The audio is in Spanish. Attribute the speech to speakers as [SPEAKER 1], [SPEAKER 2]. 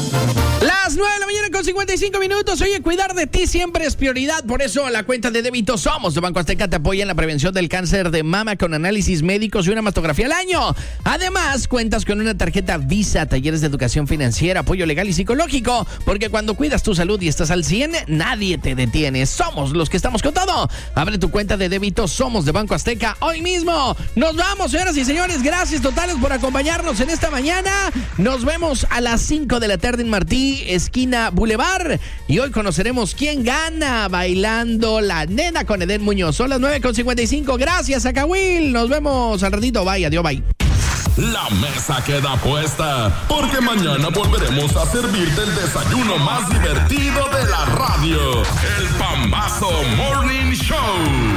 [SPEAKER 1] Las 9 de la mañana con 55 minutos. Oye, cuidar de ti siempre es prioridad. Por eso la cuenta de débito Somos de Banco Azteca te apoya en la prevención del cáncer de mama con análisis médicos y una mastografía al año. Además, cuentas con una tarjeta Visa, talleres de educación financiera, apoyo legal y psicológico. Porque cuando cuidas tu salud y estás al 100, nadie te detiene. Somos los que estamos con todo. Abre tu cuenta de débito Somos de Banco Azteca hoy mismo. Nos vamos, señoras y señores. Gracias totales por acompañarnos en esta mañana. Nos vemos a las 5 de la tarde en Martí, esquina Boulevard. Y hoy conoceremos quién gana bailando La Nena con Edén Muñoz. Son las 9:55. Gracias, Acahuil. Nos vemos al ratito. Bye, adiós, bye.
[SPEAKER 2] La mesa queda puesta porque mañana volveremos a servirte el desayuno más divertido de la radio. El Pambazo Morning Show.